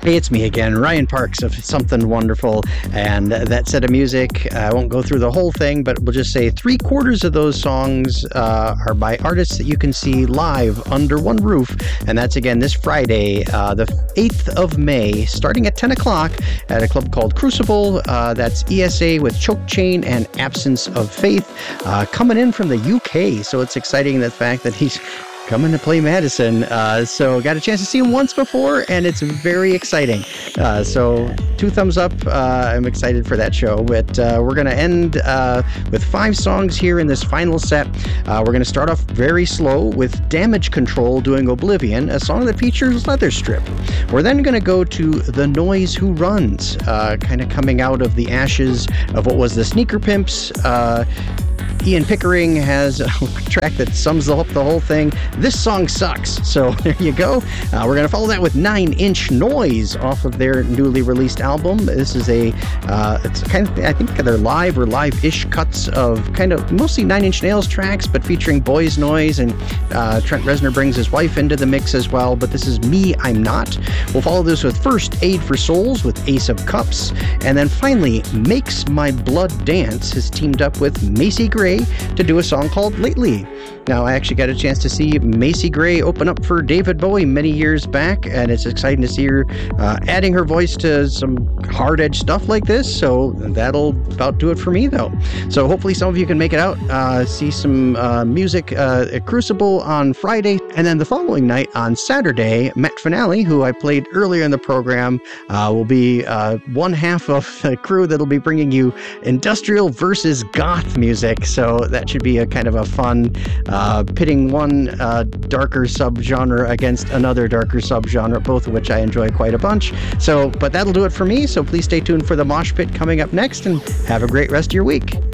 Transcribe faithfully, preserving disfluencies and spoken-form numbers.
Hey, it's me again, Ryan Parks of Something Wonderful, and that set of music, I won't go through the whole thing, but we'll just say three quarters of those songs uh, are by artists that you can see live under one roof, and that's again this Friday, uh, the eighth of May, starting at ten o'clock at a club called Crucible. Uh, that's E S A with Choke Chain and Absence of Faith, uh, coming in from the U K, so it's exciting the fact that he's coming to play Madison. Uh, so got a chance to see him once before, and it's very exciting. Uh, so two thumbs up. Uh, I'm excited for that show. But uh, we're going to end uh, with five songs here in this final set. Uh, we're going to start off very slow with Damage Control doing Oblivion, a song that features Leather Strip. We're then going to go to The Noise Who Runs, uh, kind of coming out of the ashes of what was the Sneaker Pimps. Uh, Ian Pickering has a track that sums up the whole thing. This song sucks. So there you go. Uh, we're going to follow that with Nine Inch Noise off of their newly released album. This is a, uh, it's kind of, I think they're live or live-ish cuts of kind of mostly Nine Inch Nails tracks, but featuring Boys Noise, and uh, Trent Reznor brings his wife into the mix as well. But this is Me, I'm Not. We'll follow this with first Aid for Souls with Ace of Cups. And then finally, Makes My Blood Dance has teamed up with Macy Gray to do a song called Lately. Now, I actually got a chance to see Macy Gray open up for David Bowie many years back, and it's exciting to see her uh, adding her voice to some hard-edge stuff like this, so that'll about do it for me, though. So hopefully some of you can make it out, uh, see some uh, music uh, at Crucible on Friday, and then the following night on Saturday, Matt Finale, who I played earlier in the program, uh, will be uh, one half of the crew that'll be bringing you industrial versus goth music, so that should be a kind of a fun Uh, pitting one uh, darker subgenre against another darker subgenre, both of which I enjoy quite a bunch. So, but that'll do it for me. So please stay tuned for the Mosh Pit coming up next, and have a great rest of your week.